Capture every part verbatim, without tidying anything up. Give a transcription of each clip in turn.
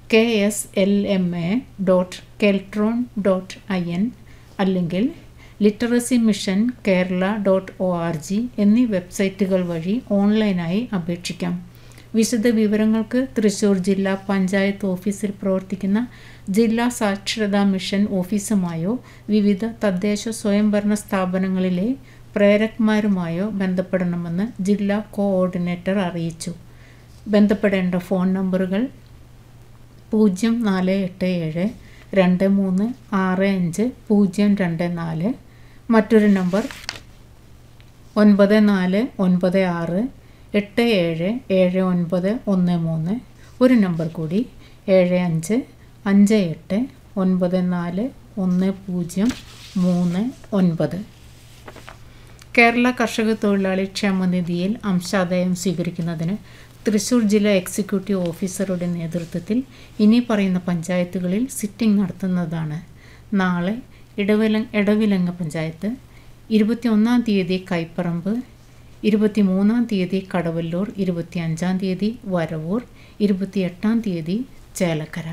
K S L M A dot Keltron dot I N അല്ലെങ്കിൽ literacy mission Kerala dot O R G എന്നീ വെബ്സൈറ്റുകൾ വഴി ഓൺലൈനായി അപേക്ഷിക്കാം. വിശദ വിവരങ്ങൾക്ക് തൃശ്ശൂർ ജില്ലാ പഞ്ചായത്ത് ഓഫീസിൽ പ്രവർത്തിക്കുന്ന ജില്ലാ സാക്ഷരതാ മിഷൻ ഓഫീസുമായോ വിവിധ തദ്ദേശ സ്വയംഭരണ സ്ഥാപനങ്ങളിലെ പ്രേരക്മാരുമായോ ബന്ധപ്പെടണമെന്ന് ജില്ലാ കോഓർഡിനേറ്റർ അറിയിച്ചു. ബന്ധപ്പെടേണ്ട ഫോൺ നമ്പറുകൾ പൂജ്യം നാല് എട്ട് ഏഴ് രണ്ട് മൂന്ന് ആറ് അഞ്ച് പൂജ്യം രണ്ട് നാല്, മറ്റൊരു നമ്പർ ഒൻപത് നാല് ഒൻപത് ആറ് എട്ട് ഏഴ് ഏഴ് ഒൻപത് ഒന്ന് മൂന്ന്, ഒരു നമ്പർ കൂടി ഏഴ് അഞ്ച് അഞ്ച് എട്ട് ഒൻപത് നാല് ഒന്ന് പൂജ്യം മൂന്ന് ഒൻപത്. കേരള കർഷക തൊഴിലാളി ക്ഷേമനിധിയിൽ അംശാദായം സ്വീകരിക്കുന്നതിന് തൃശ്ശൂർ ജില്ലാ എക്സിക്യൂട്ടീവ് ഓഫീസറുടെ നേതൃത്വത്തിൽ ഇനി പറയുന്ന പഞ്ചായത്തുകളിൽ സിറ്റിംഗ് നടത്തുന്നതാണ്. നാളെ ഇടവില എടവിലങ്ങ പഞ്ചായത്ത്, ഇരുപത്തി ഒന്നാം തീയതി കൈപ്പറമ്പ്, ഇരുപത്തി മൂന്നാം തീയതി കടവല്ലൂർ, ഇരുപത്തി അഞ്ചാം തീയതി വരവൂർ, ഇരുപത്തി എട്ടാം തീയതി ചേലക്കര.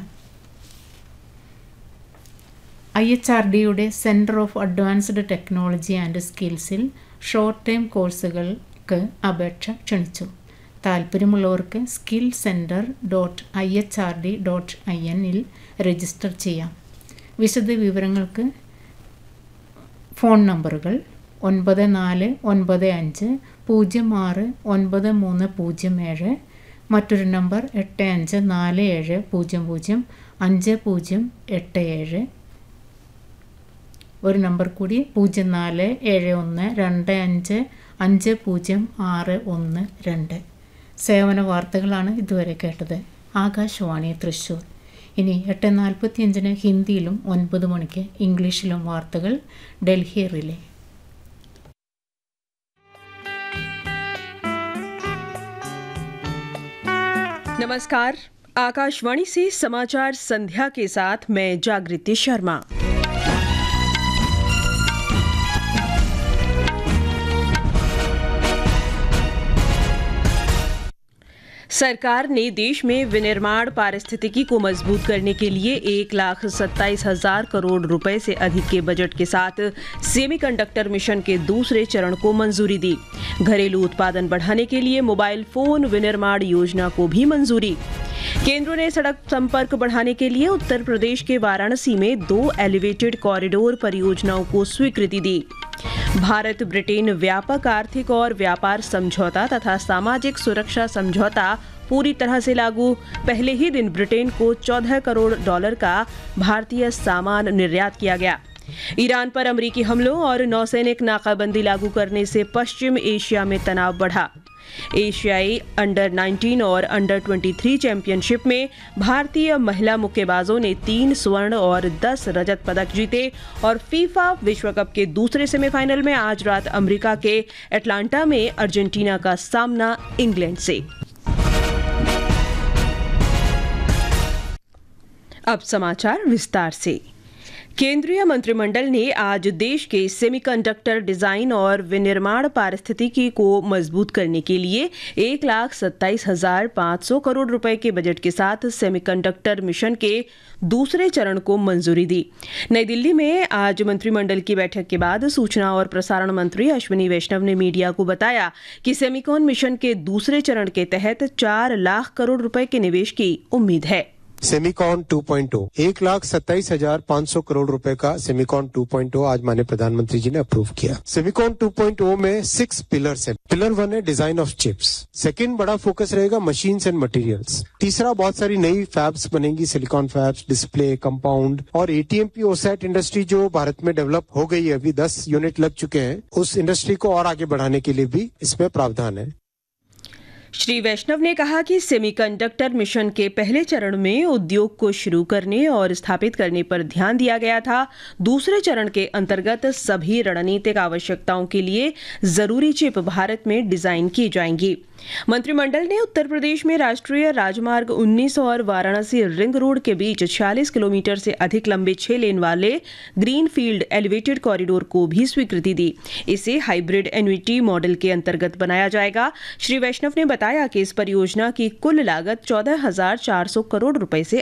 ഐ എച്ച് ആർ ഡിയുടെ centre of advanced technology and സ്കിൽസിൽ short time കോഴ്സുകൾക്ക് അപേക്ഷ ക്ഷണിച്ചു. താൽപ്പര്യമുള്ളവർക്ക് skill centre dot I H R D dot I എന്നിൽ രജിസ്റ്റർ ചെയ്യാം. വിശദ വിവരങ്ങൾക്ക് ഫോൺ നമ്പറുകൾ ഒൻപത് നാല് ഒൻപത് അഞ്ച് പൂജ്യം ആറ് ഒൻപത് മൂന്ന് പൂജ്യം ഏഴ്, മറ്റൊരു നമ്പർ എട്ട് അഞ്ച് നാല് ഏഴ് പൂജ്യം പൂജ്യം അഞ്ച് പൂജ്യം എട്ട് ഏഴ്, ഒരു നമ്പർ കൂടി പൂജ്യം നാല് ഏഴ് ഒന്ന് രണ്ട് അഞ്ച് അഞ്ച് പൂജ്യം ആറ് ഒന്ന് രണ്ട്. സേവന വാർത്തകളാണ് ഇതുവരെ കേട്ടത്. ആകാശവാണി തൃശ്ശൂർ. ഇനി എട്ട് നാൽപ്പത്തി അഞ്ചിന് ഹിന്ദിയിലും ഒൻപത് മണിക്ക് ഇംഗ്ലീഷിലും വാർത്തകൾ ഡൽഹി റിലേ. नमस्कार, आकाशवाणी से समाचार संध्या के साथ मैं जागृति शर्मा। सरकार ने देश में विनिर्माण पारिस्थितिकी को मजबूत करने के लिए एक लाख सत्ताईस हजार करोड़ रुपए से अधिक के बजट के साथ सेमीकंडक्टर मिशन के दूसरे चरण को मंजूरी दी। घरेलू उत्पादन बढ़ाने के लिए मोबाइल फोन विनिर्माण योजना को भी मंजूरी। केंद्र ने सड़क संपर्क बढ़ाने के लिए उत्तर प्रदेश के वाराणसी में दो एलिवेटेड कॉरिडोर परियोजनाओं को स्वीकृति दी। भारत ब्रिटेन व्यापक आर्थिक और व्यापार समझौता तथा सामाजिक सुरक्षा समझौता पूरी तरह से लागू। पहले ही दिन ब्रिटेन को चौदह करोड़ डॉलर का भारतीय सामान निर्यात किया गया। ईरान पर अमेरिकी हमलों और नौसैनिक नाकाबंदी लागू करने से पश्चिम एशिया में तनाव बढ़ा। एशियाई अंडर नाइनटीन और अंडर तेईस चैंपियनशिप में भारतीय महिला मुक्केबाजों ने तीन स्वर्ण और दस रजत पदक जीते और फीफा विश्व कप के दूसरे सेमीफाइनल में आज रात अमेरिका के एटलांटा में अर्जेंटीना का सामना इंग्लैंड से। अब समाचार विस्तार से। केंद्रीय मंत्रिमंडल ने आज देश के सेमीकंडक्टर डिजाइन और विनिर्माण पारिस्थितिकी को मजबूत करने के लिए एक लाख सत्ताईस हजार पाँच सौ करोड़ रुपए के बजट के साथ सेमीकंडक्टर मिशन के दूसरे चरण को मंजूरी दी। नई दिल्ली में आज मंत्रिमंडल की बैठक के बाद सूचना और प्रसारण मंत्री अश्विनी वैष्णव ने मीडिया को बताया कि सेमीकॉन मिशन के दूसरे चरण के तहत चार लाख करोड़ रुपए के निवेश की उम्मीद है। सेमीकॉन टू पॉइंट ओ एक लाख सत्ताईस हजार पाँच सौ करोड़ रुपए का सेमीकॉन टू पॉइंट ओ आज माननीय प्रधानमंत्री जी ने अप्रूव किया। सेमीकॉन टू पॉइंट ओ में सिक्स पिलर्स हैं। पिलर वन है डिजाइन ऑफ चिप्स, सेकंड बड़ा फोकस रहेगा मशीन्स एंड मटेरियल्स, तीसरा बहुत सारी नई फैब्स बनेंगी, सिलिकॉन फैब्स, डिस्प्ले, कंपाउंड और एटीएमपी ओसैट इंडस्ट्री जो भारत में डेवलप हो गई है, अभी दस यूनिट लग चुके हैं, उस इंडस्ट्री को और आगे बढ़ाने के लिए भी इसमें प्रावधान है। श्री वैष्णव ने कहा कि सेमीकंडक्टर मिशन के पहले चरण में उद्योग को शुरू करने और स्थापित करने पर ध्यान दिया गया था। दूसरे चरण के अंतर्गत सभी रणनीतिक आवश्यकताओं के लिए जरूरी चिप भारत में डिजाइन की जाएंगी। मंत्रिमंडल ने उत्तर प्रदेश में राष्ट्रीय राजमार्ग उन्नीस और वाराणसी रिंग रोड के बीच छियालीस किलोमीटर से अधिक लंबे छह लेन वाले ग्रीन फील्ड एलिवेटेड कॉरिडोर को भी स्वीकृति दी। इसे हाइब्रिड एन्युटी मॉडल के अंतर्गत बनाया जाएगा। श्री वैष्णव ने बताया कि इस परियोजना की कुल लागत चौदह हजार चार सौ करोड़ रुपए से